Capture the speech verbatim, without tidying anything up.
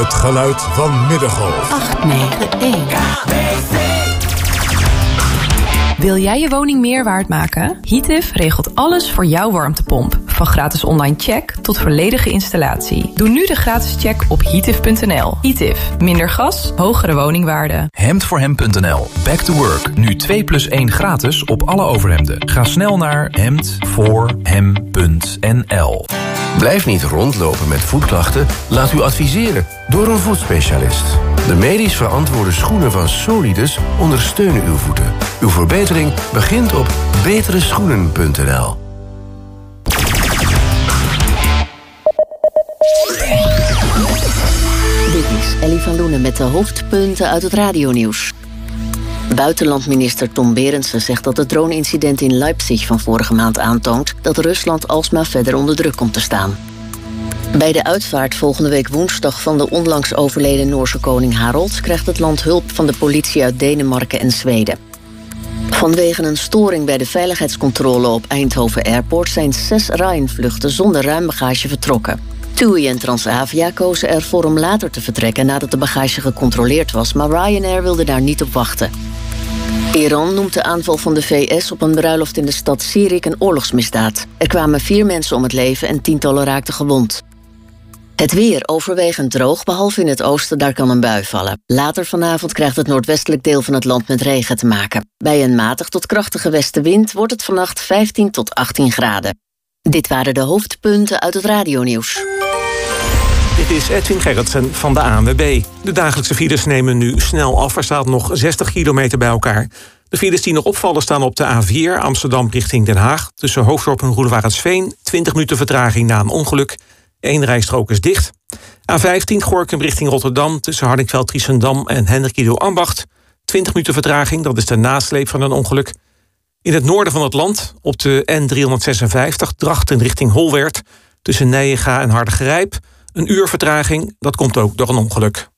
Het geluid van Middengolf. acht negen één. Wil jij je woning meer waard maken? Heatif regelt alles voor jouw warmtepomp. Van gratis online check tot volledige installatie. Doe nu de gratis check op heatif punt n l. Heatif. Minder gas, hogere woningwaarde. hemd voor hem punt n l. Back to work. Nu twee plus één gratis op alle overhemden. Ga snel naar hemd voor hem punt n l. Blijf niet rondlopen met voetklachten. Laat u adviseren door een voetspecialist. De medisch verantwoorde schoenen van Solidus ondersteunen uw voeten. Uw verbetering begint op betere schoenen punt n l. Dit is Ellie van Loenen met de hoofdpunten uit het radionieuws. Buitenlandminister Tom Berendsen zegt dat het drone-incident in Leipzig van vorige maand aantoont dat Rusland alsmaar verder onder druk komt te staan. Bij de uitvaart volgende week woensdag van de onlangs overleden Noorse koning Harald krijgt het land hulp van de politie uit Denemarken en Zweden. Vanwege een storing bij de veiligheidscontrole op Eindhoven Airport zijn zes Ryan-vluchten zonder ruimbagage vertrokken. TUI en Transavia kozen ervoor om later te vertrekken nadat de bagage gecontroleerd was, maar Ryanair wilde daar niet op wachten. Iran noemt de aanval van de V S op een bruiloft in de stad Sirik een oorlogsmisdaad. Er kwamen vier mensen om het leven en tientallen raakten gewond. Het weer overwegend droog, behalve in het oosten, daar kan een bui vallen. Later vanavond krijgt het noordwestelijk deel van het land met regen te maken. Bij een matig tot krachtige westenwind wordt het vannacht vijftien tot achttien graden. Dit waren de hoofdpunten uit het radionieuws. Dit is Edwin Gerritsen van de A N W B. De dagelijkse files nemen nu snel af. Er staat nog zestig kilometer bij elkaar. De files die nog opvallen staan op de A vier Amsterdam richting Den Haag. Tussen Hoofddorp en Roelevarensveen. twintig minuten vertraging na een ongeluk. Eén rijstrook is dicht. A vijftien Gorinchem richting Rotterdam. Tussen Hardingsveld-Triesendam en Hendrikido Ambacht. twintig minuten vertraging, dat is de nasleep van een ongeluk. In het noorden van het land, op de N driehonderdzesenvijftig Drachten richting Holwerd. Tussen Nijega en Hardergrijp. Een uur vertraging, dat komt ook door een ongeluk.